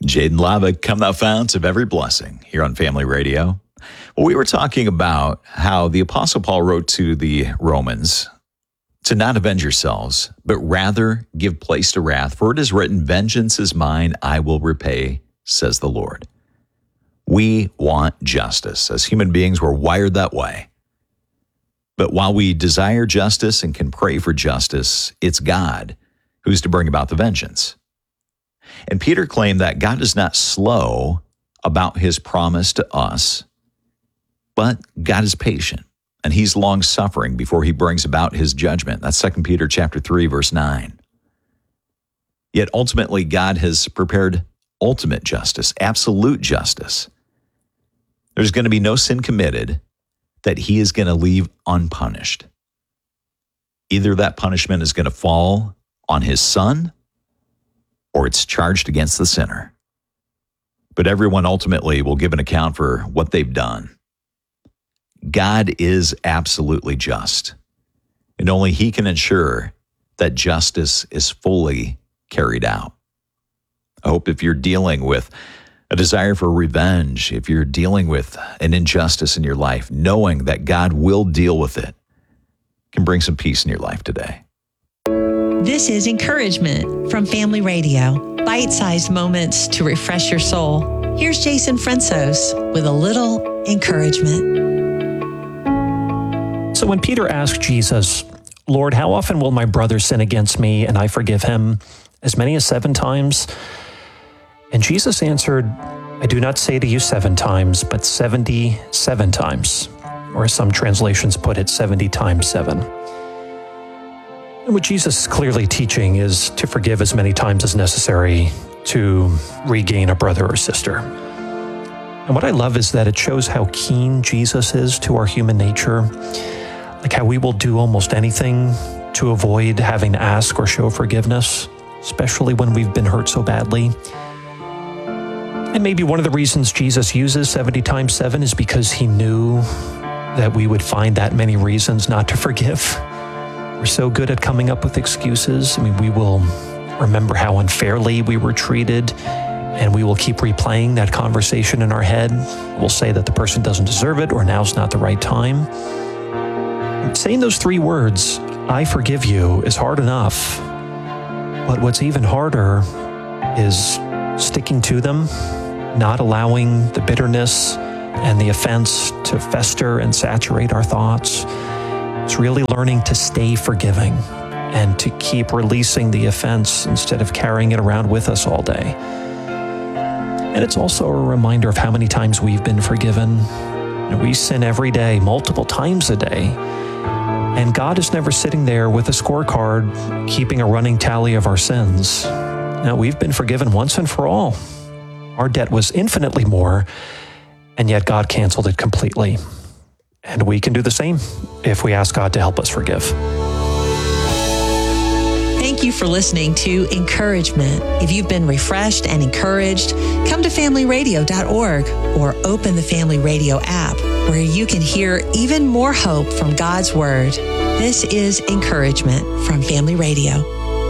Jaden Lava, come thou fount of every blessing, here on Family Radio. Well, we were talking about how the Apostle Paul wrote to the Romans to not avenge yourselves, but rather give place to wrath. For it is written, vengeance is mine, I will repay, says the Lord. We want justice. As human beings, we're wired that way. But while we desire justice and can pray for justice, it's God who's to bring about the vengeance. And Peter claimed that God is not slow about his promise to us, but God is patient, and he's long-suffering before he brings about his judgment. That's 2 Peter chapter 3, verse 9. Yet ultimately, God has prepared ultimate justice, absolute justice. There's going to be no sin committed that he is going to leave unpunished. Either that punishment is going to fall on his son, or it's charged against the sinner. But everyone ultimately will give an account for what they've done. God is absolutely just, and only he can ensure that justice is fully carried out. I hope if you're dealing with a desire for revenge, if you're dealing with an injustice in your life, knowing that God will deal with it can bring some peace in your life today. This is Encouragement from Family Radio. Bite-sized moments to refresh your soul. Here's Jason Fransos with a little encouragement. So when Peter asked Jesus, Lord, how often will my brother sin against me and I forgive him? As many as 7 times? And Jesus answered, I do not say to you 7 times, but 77 times. Or as some translations put it, 70 times 7. And what Jesus is clearly teaching is to forgive as many times as necessary to regain a brother or sister. And what I love is that it shows how keen Jesus is to our human nature, like how we will do almost anything to avoid having to ask or show forgiveness, especially when we've been hurt so badly. And maybe one of the reasons Jesus uses 70 times 7 is because he knew that we would find that many reasons not to forgive. We're so good at coming up with excuses. I mean, we will remember how unfairly we were treated, and we will keep replaying that conversation in our head. We'll say that the person doesn't deserve it, or now's not the right time. Saying those 3 words, I forgive you, is hard enough. But what's even harder is sticking to them, not allowing the bitterness and the offense to fester and saturate our thoughts. It's really learning to stay forgiving and to keep releasing the offense instead of carrying it around with us all day. And it's also a reminder of how many times we've been forgiven. We sin every day, multiple times a day. And God is never sitting there with a scorecard, keeping a running tally of our sins. Now, we've been forgiven once and for all. Our debt was infinitely more, and yet God canceled it completely. And we can do the same if we ask God to help us forgive. Thank you for listening to Encouragement. If you've been refreshed and encouraged, come to familyradio.org or open the Family Radio app, where you can hear even more hope from God's Word. This is Encouragement from Family Radio.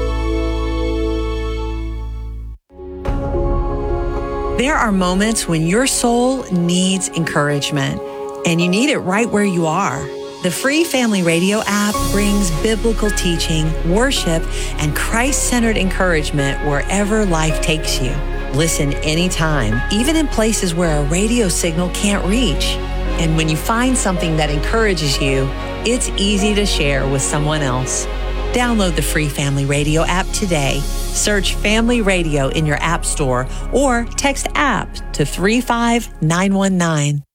There are moments when your soul needs encouragement, and you need it right where you are. The free Family Radio app brings biblical teaching, worship, and Christ-centered encouragement wherever life takes you. Listen anytime, even in places where a radio signal can't reach. And when you find something that encourages you, it's easy to share with someone else. Download the free Family Radio app today. Search Family Radio in your app store or text APP to 35919.